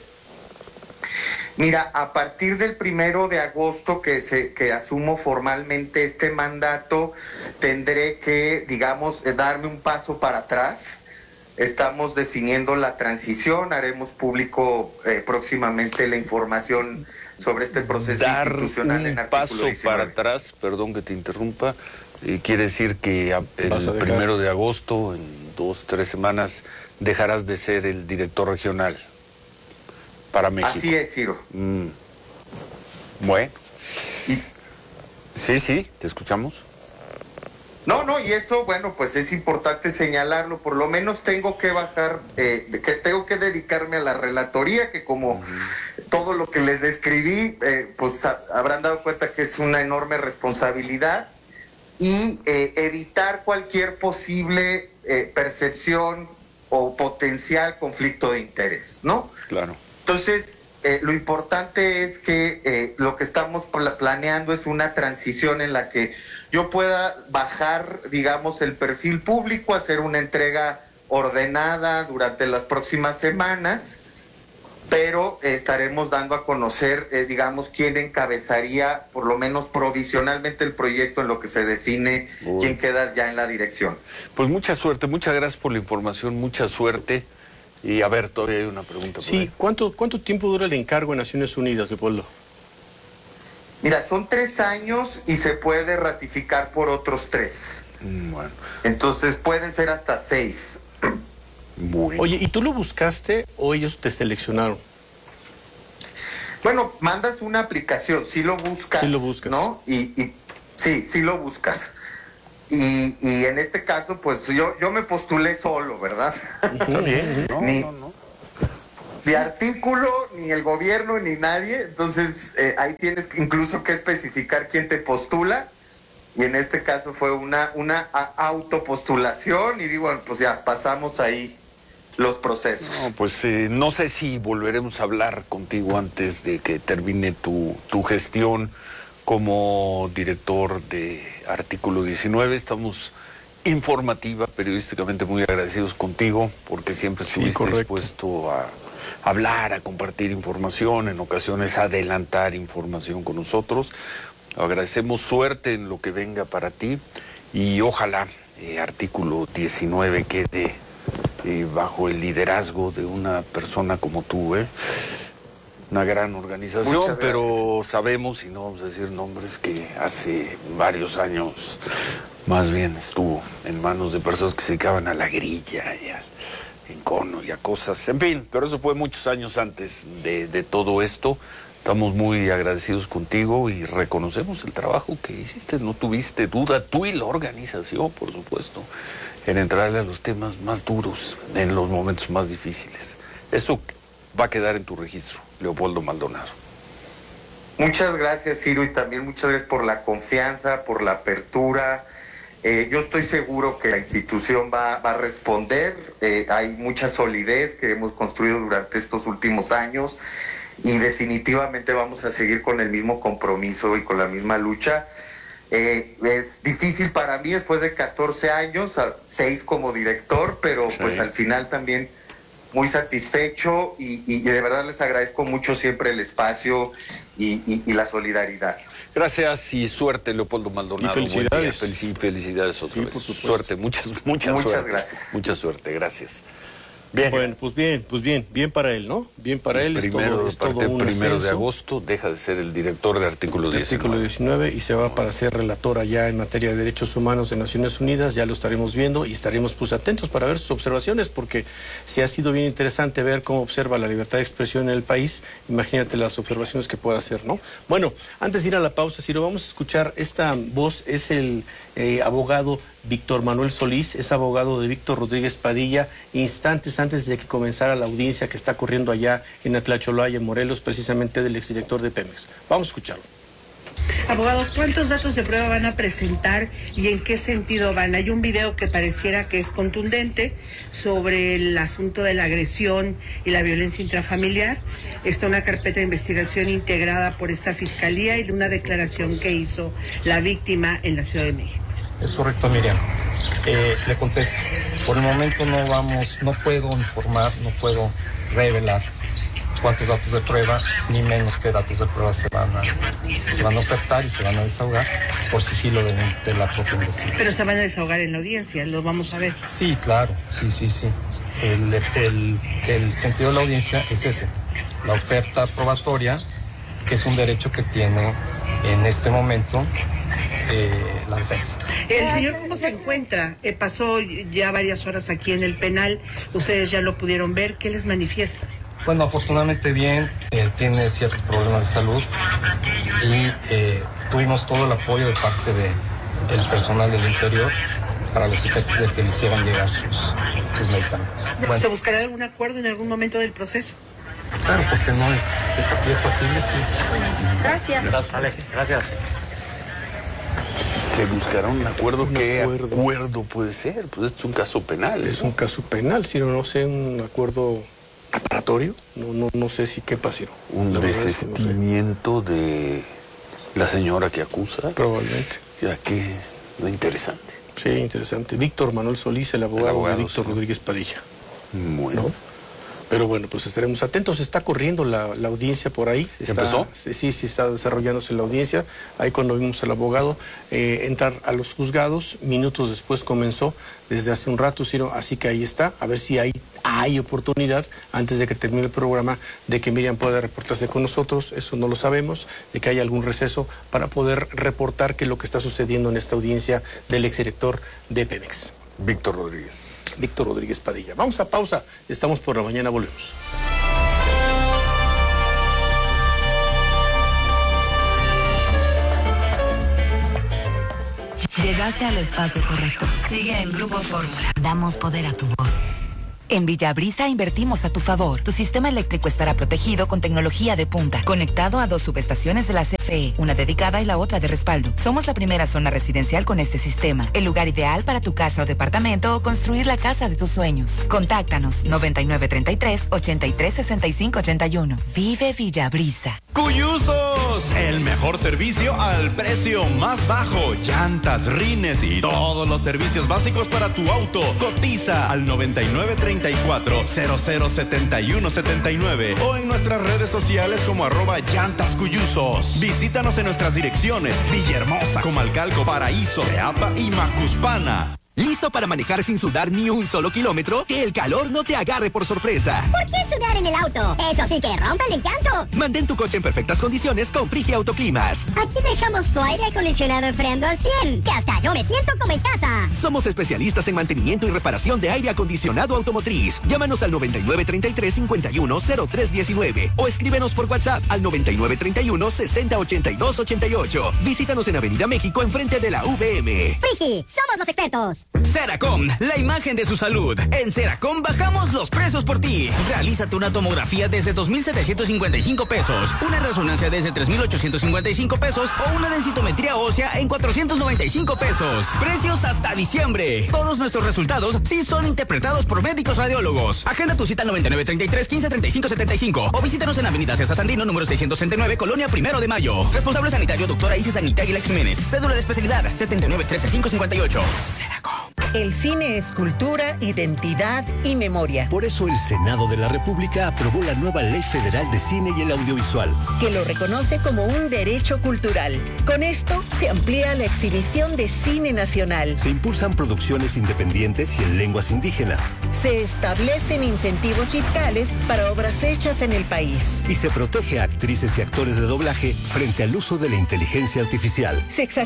Mira, a partir del 1 de agosto que asumo formalmente este mandato, tendré que, digamos, darme un paso para atrás. Estamos definiendo la transición, haremos público próximamente la información sobre este proceso institucional en Artículo 19. Paso para atrás, perdón que te interrumpa, quiere decir que el 1 de agosto, en 2-3 semanas, dejarás de ser el director regional para México. Así es, Ciro. Bueno. Sí, te escuchamos. No, y eso, bueno, pues es importante señalarlo, por lo menos tengo que bajar, que tengo que dedicarme a la relatoría, que como todo lo que les describí, pues habrán dado cuenta que es una enorme responsabilidad, y evitar cualquier posible percepción o potencial conflicto de interés, ¿no? Claro. Entonces, lo importante es que lo que estamos planeando es una transición en la que yo pueda bajar, digamos, el perfil público, hacer una entrega ordenada durante las próximas semanas pero estaremos dando a conocer, digamos, quién encabezaría, por lo menos provisionalmente, el proyecto en lo que se define quién queda ya en la dirección. Pues mucha suerte, muchas gracias por la información, mucha suerte. Y a ver, todavía hay una pregunta. Sí, ¿cuánto tiempo dura el encargo en Naciones Unidas, Leopoldo? Mira, son 3 años y se puede ratificar por otros 3. Bueno. Entonces pueden ser hasta 6. Bueno. Oye, ¿y tú lo buscaste o ellos te seleccionaron? Bueno, mandas una aplicación, sí lo buscas. Sí lo buscas. ¿No? Y sí lo buscas. Y en este caso, pues yo me postulé solo, ¿verdad? Está bien. No. Ni artículo, ni el gobierno, ni nadie. Entonces, ahí tienes incluso que especificar quién te postula. Y en este caso fue una autopostulación. Y digo, bueno, pues ya pasamos ahí los procesos. No, pues no sé si volveremos a hablar contigo antes de que termine tu gestión como director de Artículo 19. Estamos informativa, periodísticamente muy agradecidos contigo, porque siempre estuviste dispuesto a hablar, a compartir información, en ocasiones a adelantar información con nosotros. Agradecemos suerte en lo que venga para ti y ojalá Artículo 19 quede bajo el liderazgo de una persona como tú, una gran organización, pero sabemos, y no vamos a decir nombres, que hace varios años más bien estuvo en manos de personas que se dedicaban a la grilla y al encono y a cosas, en fin, pero eso fue muchos años antes de todo esto. Estamos muy agradecidos contigo y reconocemos el trabajo que hiciste, no tuviste duda, tú y la organización, por supuesto, en entrarle a los temas más duros, en los momentos más difíciles. Eso va a quedar en tu registro, Leopoldo Maldonado. Muchas gracias, Ciro, y también muchas gracias por la confianza, por la apertura. Yo estoy seguro que la institución va a responder. Hay mucha solidez que hemos construido durante estos últimos años y definitivamente vamos a seguir con el mismo compromiso y con la misma lucha. Es difícil para mí después de 14 años, 6 como director, pero pues al final también muy satisfecho y de verdad les agradezco mucho siempre el espacio y la solidaridad. Gracias y suerte, Leopoldo Maldonado. Y felicidades. Felicidades otra vez. Por supuesto. Suerte, mucha suerte. Gracias. Mucha suerte, gracias. Bien. Bueno, pues bien para él, ¿no? Bien para él. Primero, es todo un primero de ascenso. agosto deja de ser el director de Artículo 19. Artículo 19 y se va para ser relator allá en materia de derechos humanos de Naciones Unidas. Ya lo estaremos viendo y estaremos pues atentos para ver sus observaciones, porque si ha sido bien interesante ver cómo observa la libertad de expresión en el país, imagínate las observaciones que pueda hacer, ¿no? Bueno, antes de ir a la pausa, Ciro, vamos a escuchar esta voz. Es el abogado Víctor Manuel Solís, es abogado de Víctor Rodríguez Padilla, instantes antes de que comenzara la audiencia que está corriendo allá en Atlacholaya, en Morelos, precisamente del exdirector de Pemex. Vamos a escucharlo. Abogado, ¿cuántos datos de prueba van a presentar y en qué sentido van? Hay un video que pareciera que es contundente sobre el asunto de la agresión y la violencia intrafamiliar. Está una carpeta de investigación integrada por esta fiscalía y una declaración que hizo la víctima en la Ciudad de México. Es correcto, Miriam. Le contesto. Por el momento no puedo informar, no puedo revelar cuántos datos de prueba, ni menos qué datos de prueba se van a ofertar y se van a desahogar por sigilo de la propia investigación. Pero se van a desahogar en la audiencia, lo vamos a ver. Sí, claro, sí. El sentido de la audiencia es ese, la oferta probatoria, que es un derecho que tiene en este momento la defensa. El señor, ¿cómo se encuentra? Pasó ya varias horas aquí en el penal, ustedes ya lo pudieron ver, ¿qué les manifiesta? Bueno, afortunadamente bien, tiene ciertos problemas de salud y tuvimos todo el apoyo de parte del personal del interior para los efectos de que le hicieran llegar sus medicamentos. Bueno. ¿Se buscará algún acuerdo en algún momento del proceso? Claro, porque no es, si es factible, sí. Gracias. Gracias. Se buscará un acuerdo. ¿Qué acuerdo puede ser? Pues esto es un caso penal. Es un caso penal, si no sé, un acuerdo reparatorio. No sé si quepa, Ciro. Un desistimiento de la señora que acusa. Probablemente. Ya que interesante. Sí, interesante. Víctor Manuel Solís, el abogado de Víctor Rodríguez Padilla. Bueno. Pero bueno, pues estaremos atentos. Está corriendo la audiencia por ahí. ¿Empezó? Sí, está desarrollándose la audiencia. Ahí cuando vimos al abogado entrar a los juzgados, minutos después comenzó, desde hace un rato, Ciro. Así que ahí está, a ver si hay oportunidad, antes de que termine el programa, de que Miriam pueda reportarse con nosotros. Eso no lo sabemos, de que haya algún receso para poder reportar qué es lo que está sucediendo en esta audiencia del exdirector de Pemex. Víctor Rodríguez Padilla. Vamos a pausa, estamos por la mañana, volvemos. Llegaste al espacio correcto. Sigue en Grupo Fórmula. Damos poder a tu voz. En Villabrisa invertimos a tu favor. Tu sistema eléctrico estará protegido con tecnología de punta, conectado a 2 subestaciones de la CFE, una dedicada y la otra de respaldo. Somos la primera zona residencial con este sistema, el lugar ideal para tu casa o departamento o construir la casa de tus sueños. Contáctanos 9933-836581. Vive Villabrisa. Cuyusos, el mejor servicio al precio más bajo. Llantas, rines y todos los servicios básicos para tu auto. Cotiza al 9934-007179 o en nuestras redes sociales como @llantascuyusos. Visítanos en nuestras direcciones: Villahermosa, Comalcalco, Paraíso, Teapa y Macuspana. ¿Listo para manejar sin sudar ni un solo kilómetro? Que el calor no te agarre por sorpresa. ¿Por qué sudar en el auto? Eso sí que rompe el encanto. Mantén tu coche en perfectas condiciones con Frigia Autoclimas. Aquí dejamos tu aire acondicionado enfriando al 100, que hasta yo me siento como en casa. Somos especialistas en mantenimiento y reparación de aire acondicionado automotriz. Llámanos al 9933-510319 o escríbenos por WhatsApp al 9931-608288. Visítanos en Avenida México, enfrente de la VM. Frigi, somos los expertos. Ceracom, la imagen de su salud. En Ceracom bajamos los precios por ti. Realízate una tomografía desde 2,755 pesos, una resonancia desde 3,855 pesos o una densitometría ósea en 495 pesos. Precios hasta diciembre. Todos nuestros resultados sí son interpretados por médicos radiólogos. Agenda tu cita al 9933-153575 o visítanos en Avenida César Sandino, número 639, Colonia 1 de Mayo. Responsable sanitario, doctora Isis Anita Aguilar Jiménez. Cédula de especialidad 7913558. Ceracom. El cine es cultura, identidad y memoria. Por eso el Senado de la República aprobó la nueva Ley Federal de Cine y el Audiovisual, que lo reconoce como un derecho cultural. Con esto se amplía la exhibición de cine nacional. Se impulsan producciones independientes y en lenguas indígenas. Se establecen incentivos fiscales para obras hechas en el país. Y se protege a actrices y actores de doblaje frente al uso de la inteligencia artificial.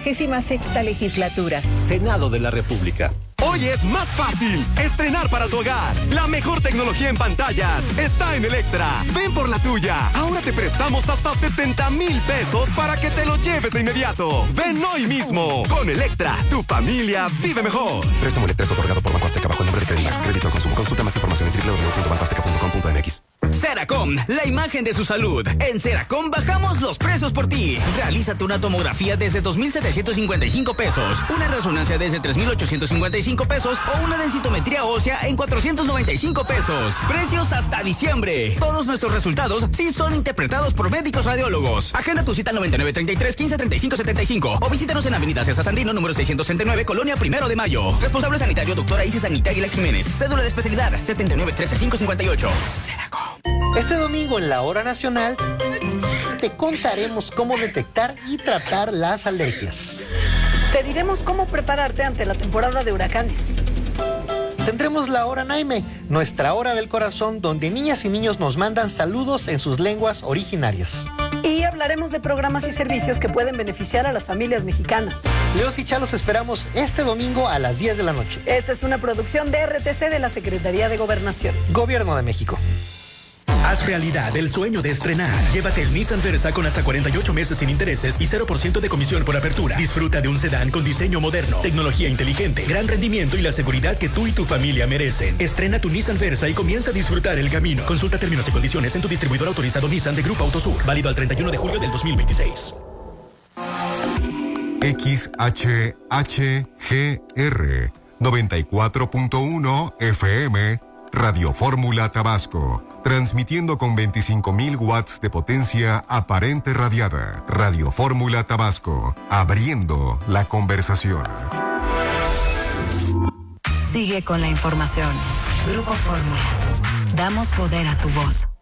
66ª legislatura. Senado de la República. Hoy es más fácil estrenar para tu hogar. La mejor tecnología en pantallas está en Electra. Ven por la tuya. Ahora te prestamos hasta 70,000 pesos para que te lo lleves de inmediato. Ven hoy mismo. Con Electra, tu familia vive mejor. Préstamo Electra es otorgado por Banco Azteca bajo el nombre de Credimax. Crédito al consumo. Consulta más información en www.bancoazteca.com.mx. Ceracom, la imagen de su salud. En Ceracom bajamos los precios por ti. Realízate una tomografía desde 2,755 pesos, una resonancia desde 3,855 pesos o una densitometría ósea en 495 pesos. Precios hasta diciembre. Todos nuestros resultados sí son interpretados por médicos radiólogos. Agenda tu cita al 9933-153575 o visítanos en Avenida César Sandino, número 639, Colonia 1 de Mayo. Responsable sanitario, doctora Isis Anita Aguilar Jiménez. Cédula de especialidad 7913558. Ceracom. Este domingo en la Hora Nacional te contaremos cómo detectar y tratar las alergias. Te diremos cómo prepararte ante la temporada de huracanes. Tendremos la Hora Naime, nuestra hora del corazón, donde niñas y niños nos mandan saludos en sus lenguas originarias. Y hablaremos de programas y servicios que pueden beneficiar a las familias mexicanas. Leos y Chalos esperamos este domingo a las 10 de la noche. Esta es una producción de RTC de la Secretaría de Gobernación. Gobierno de México. Haz realidad el sueño de estrenar. Llévate el Nissan Versa con hasta 48 meses sin intereses y 0% de comisión por apertura. Disfruta de un sedán con diseño moderno, tecnología inteligente, gran rendimiento y la seguridad que tú y tu familia merecen. Estrena tu Nissan Versa y comienza a disfrutar el camino. Consulta términos y condiciones en tu distribuidor autorizado Nissan de Grupo Autosur. Válido al 31 de julio del 2026. XHHGR 94.1 FM Radio Fórmula Tabasco. Transmitiendo con 25,000 watts de potencia aparente radiada. Radio Fórmula Tabasco. Abriendo la conversación. Sigue con la información. Grupo Fórmula. Damos poder a tu voz.